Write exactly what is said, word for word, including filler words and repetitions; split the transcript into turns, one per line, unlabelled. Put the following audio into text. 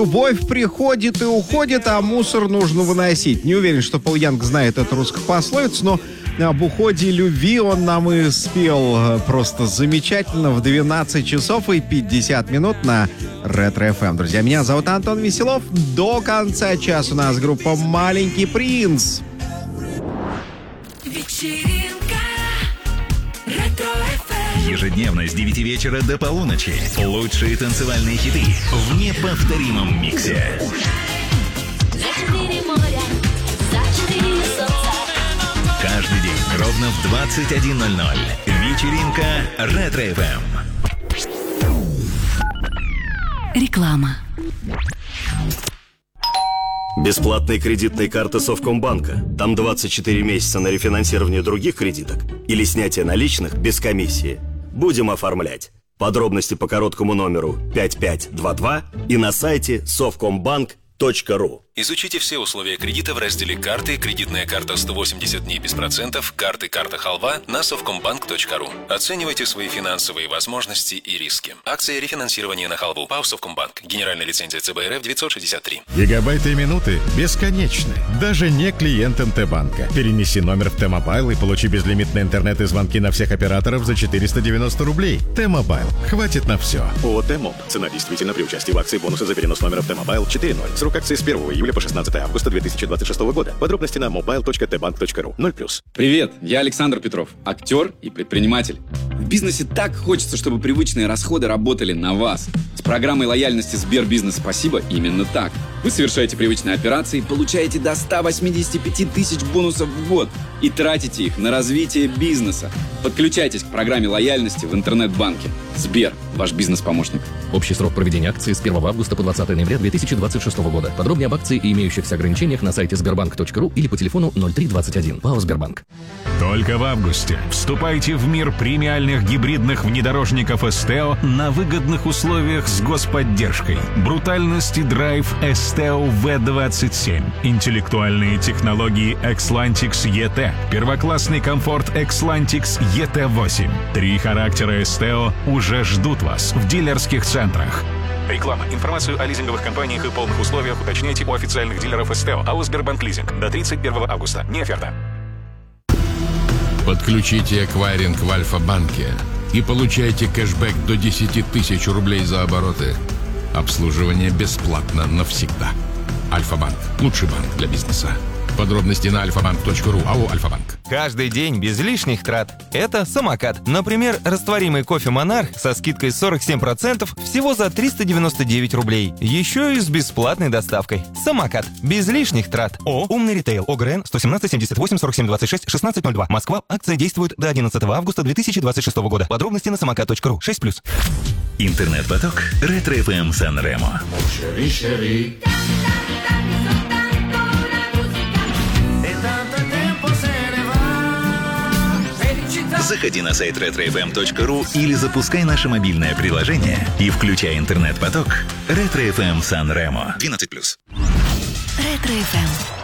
Любовь приходит и уходит, а мусор нужно выносить. Не уверен, что Пол Янг знает эту русскую пословицу, но об уходе любви он нам и спел просто замечательно в двенадцать часов и пятьдесят минут на Ретро-эф эм. Друзья, меня зовут Антон Веселов. До конца часа у нас группа «Маленький принц».
Вечеринка Ретро-эф эм.
Ежедневно с девяти вечера до полуночи. Лучшие танцевальные хиты в неповторимом миксе. Каждый день ровно в двадцать один ноль ноль. Вечеринка Ретро-эф эм.
Реклама.
Бесплатные кредитные карты Совкомбанка. Там двадцать четыре месяца на рефинансирование других кредиток или снятие наличных без комиссии. Будем оформлять. Подробности по короткому номеру пять пять два два и на сайте совкомбанк точка ру.
Изучите все условия кредита в разделе «Карты», кредитная карта сто восемьдесят дней без процентов, карты «Карта Халва» на совкомбанк точка ру. Оценивайте свои финансовые возможности и риски. Акция рефинансирования на халву. ПАО «Совкомбанк». Генеральная лицензия ЦБ РФ девятьсот шестьдесят три.
Гигабайты и минуты бесконечны. Даже не клиент эн тэ банка. Перенеси номер в Т-Мобайл и получи безлимитный интернет и звонки на всех операторов за четыреста девяносто рублей. Т-Мобайл. Хватит на все.
ООО «Т-Моб». Цена действительно при участии в акции бонусы за перенос номера в Т-Мобайл четыре ноль. Срок акции с первого июля по шестнадцатое августа две тысячи двадцать шестого года. Подробности на мобайл точка тэ банк точка ру. ноль плюс.
Привет, я Александр Петров, актер и предприниматель. В бизнесе так хочется, чтобы привычные расходы работали на вас. С программой лояльности Сбербизнес «Спасибо» именно так. Вы совершаете привычные операции, получаете до ста восьмидесяти пяти тысяч бонусов в год и тратите их на развитие бизнеса. Подключайтесь к программе лояльности в интернет-банке. Сбер, ваш бизнес-помощник.
Общий срок проведения акции с первого августа по двадцатое ноября две тысячи двадцать шестого года. Подробнее об акции и имеющихся ограничениях на сайте сбербанк точка ру или по телефону ноль три двадцать один. ПАО «Сбербанк».
Только в августе вступайте в мир премиальных гибридных внедорожников Esteo на выгодных условиях с господдержкой. Брутальность и драйв Esteo ви двадцать семь. Интеллектуальные технологии Xlantix и ти. Первоклассный комфорт Xlantix и ти восемь. Три характера Esteo уже ждут вас в дилерских центрах. Реклама. Информацию о лизинговых компаниях и полных условиях уточняйте у официальных дилеров Esteo. АО «Сбербанк Лизинг» до тридцать первого августа. Не оферта.
Подключите эквайринг в Альфа-банке и получайте кэшбэк до десять тысяч рублей за обороты. Обслуживание бесплатно навсегда. Альфа-банк. Лучший банк для бизнеса. Подробности на альфа банк точка ру. АО «Альфа-банк».
Каждый день без лишних трат. Это самокат. Например, растворимый кофе «Монарх» со скидкой сорок семь процентов всего за триста девяносто девять рублей. Еще и с бесплатной доставкой. Самокат. Без лишних трат. О, умный ритейл. ОГРН сто семнадцать семьдесят восемь сорок семь двадцать шесть шестнадцать ноль два. Москва. Акция действует до одиннадцатого августа две тысячи двадцать шестого года. Подробности на самокат точка ру. шесть плюс.
Интернет-поток Ретро-эф эм Сан-Ремо. Заходи на сайт ретро эф эм точка ру или запускай наше мобильное приложение и включай интернет-поток Ретро-эф эм Сан-Ремо. двенадцать плюс.
Ретро-эф эм.